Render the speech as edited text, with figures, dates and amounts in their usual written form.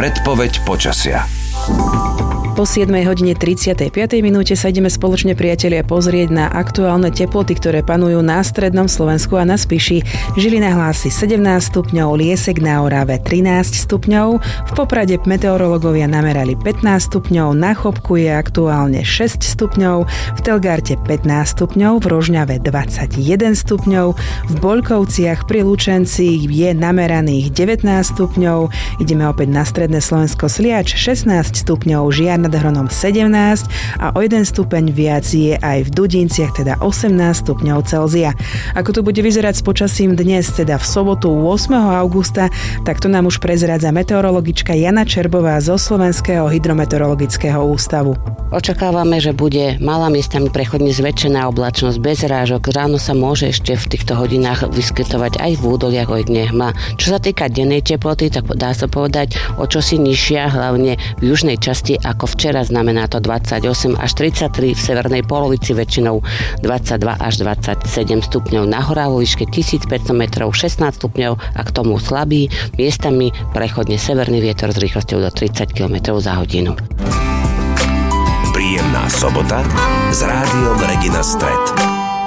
Predpoveď počasia. Po 7:35 sa ideme spoločne, priatelia, pozrieť na aktuálne teploty, ktoré panujú na strednom Slovensku a na Spiši. Žilina hlási 17 stupňov, Liesek na Orave 13 stupňov, v Poprade meteorológovia namerali 15 stupňov, na Chopku je aktuálne 6 stupňov, v Telgarte 15 stupňov, v Rožňave 21 stupňov, v Boľkovciach pri Lučenci je nameraných 19 stupňov, ideme opäť na stredné Slovensko, Sliač 16 stupňov, Žiar nad Hronom 17 a o 1 stupeň viac je aj v Dudinciach, teda 18 stupňov Celzia. Ako to bude vyzerať s počasím dnes, teda v sobotu 8. augusta, tak to nám už prezrádza meteorologička Jana Čerbová zo Slovenského hydrometeorologického ústavu. Očakávame, že bude malá miestami prechodne zväčšená oblačnosť bez rážok. Ráno sa môže ešte v týchto hodinách vyskytovať aj v údoliach ojedne hmla. Čo sa týka dennej teploty, tak dá sa povedať o čosi nižšia, hlavne v južnej časti ako včera, znamená to 28 až 33, v severnej polovici väčšinou 22 až 27 stupňov, na horách vo výške 1500 metrov 16 stupňov a k tomu slabý, miestami prechodne severný vietor s rýchlosťou do 30 km za hodinu. Príjemná sobota s rádiom Regina Stret.